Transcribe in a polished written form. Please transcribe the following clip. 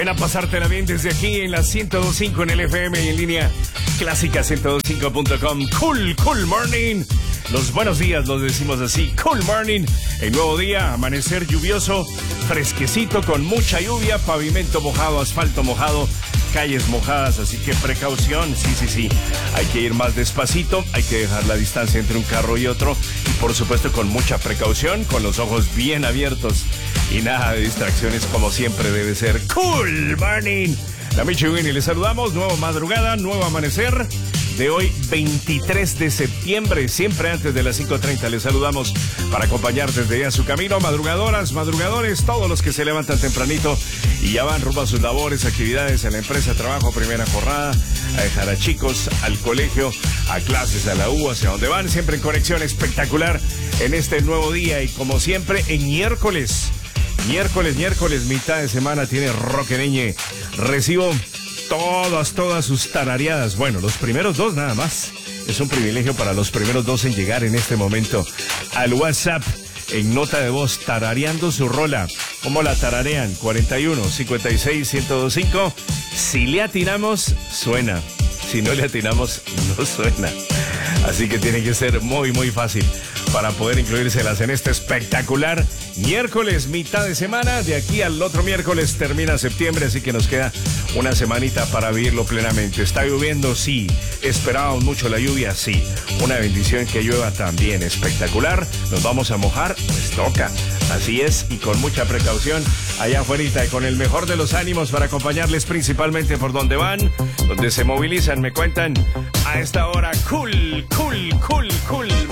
Ven a pasártela bien desde aquí en la 102.5 en el FM y en línea clásica102.5.com. Cool morning. Los buenos días los decimos así. Cool morning. El nuevo día, amanecer lluvioso, fresquecito con mucha lluvia, pavimento mojado, asfalto mojado, calles mojadas, así que precaución, sí. Hay que ir más despacito, hay que dejar la distancia entre un carro y otro y por supuesto con mucha precaución, con los ojos bien abiertos y nada de distracciones como siempre debe ser. Cool morning. La Michi Winnie, les saludamos, nueva madrugada, nuevo amanecer de hoy 23 de septiembre, siempre antes de las 5:30 les saludamos para acompañar desde ya su camino, madrugadoras, madrugadores, todos los que se levantan tempranito y ya van rumbo a sus labores, actividades en la empresa, trabajo, primera jornada, a dejar a chicos al colegio, a clases, a la U, hacia donde van, siempre en conexión espectacular en este nuevo día y como siempre en miércoles, mitad de semana tiene Roqueneñe, recibo todas sus tarareadas. Bueno, los primeros dos nada más. Es un privilegio para los primeros dos en llegar en este momento al WhatsApp en nota de voz tarareando su rola. ¿Cómo la tararean? 41 56 1025. Si le atinamos, suena. Si no le atinamos, no suena. Así que tiene que ser muy fácil para poder incluírselas en este espectacular miércoles, mitad de semana. De aquí al otro miércoles termina septiembre, así que nos queda una semanita para vivirlo plenamente. ¿Está lloviendo? Sí. ¿Esperábamos mucho la lluvia? Sí. Una bendición que llueva también. Espectacular. ¿Nos vamos a mojar? Pues toca. Así es, y con mucha precaución allá afuera y con el mejor de los ánimos para acompañarles principalmente por donde van, donde se movilizan, me cuentan a esta hora. Cool